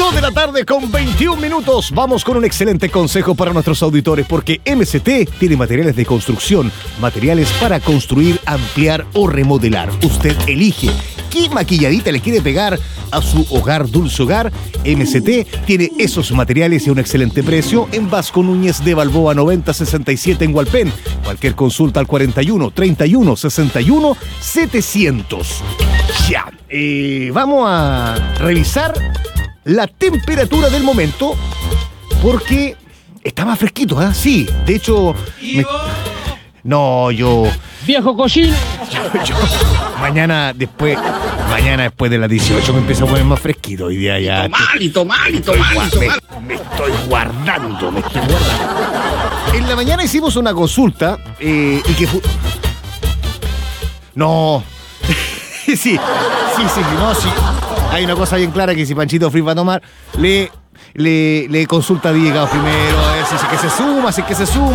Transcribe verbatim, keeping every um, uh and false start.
dos de la tarde con veintiún minutos. Vamos con un excelente consejo para nuestros auditores, porque M C T tiene materiales de construcción, materiales para construir, ampliar o remodelar. Usted elige qué maquilladita le quiere pegar a su hogar, dulce hogar. M C T tiene esos materiales y a un excelente precio en Vasco Núñez de Balboa noventa sesenta y siete en Hualpén. Cualquier consulta al cuarenta y uno, treinta y uno, sesenta y uno, setecientos. Ya, eh, vamos a revisar la temperatura del momento, porque está más fresquito, ¿ah? ¿eh? Sí, de hecho... Me... No, yo... ¡Viejo cochino! Yo, yo, mañana después... Mañana después de las dieciocho me empieza a poner más fresquito. Hoy día ya... Malito, malito, malito, me, me estoy guardando, me estoy guardando. En la mañana hicimos una consulta eh, y que fue... No... Sí, sí, sí, sí, no, sí. Hay una cosa bien clara, que si Panchito Fritz va a tomar, le, le, le consulta a Diego primero, a ver si es que se suma, si es que se suma.